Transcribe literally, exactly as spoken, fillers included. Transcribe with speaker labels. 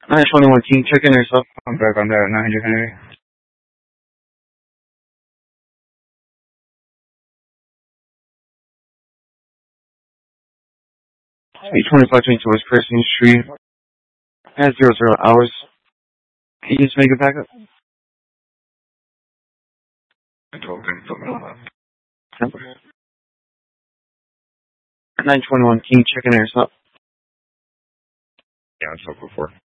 Speaker 1: nine twenty-one King, check in yourself. I'm back on that nine hundred Henry. eight twenty-five twenty-two West Crescent Street. At zero zero hours. Can you just make it back up? nine twenty-one King, check in yourself.
Speaker 2: Yeah, I spoke before.